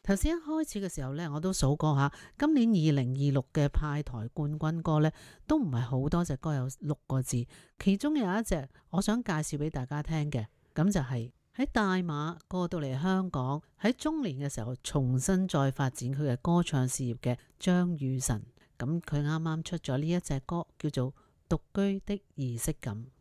頭先一開始嘅時候呢，我都數過下，今年2026嘅派台冠軍歌呢，都唔係好多隻歌有6個字，其中有一隻我想介紹俾大家聽嘅，咁就係喺大馬過到嚟香港，喺中年嘅時候重新再發展佢嘅歌唱事業嘅張雨晨，咁佢啱啱出咗呢一隻歌叫做《獨居的儀式感》。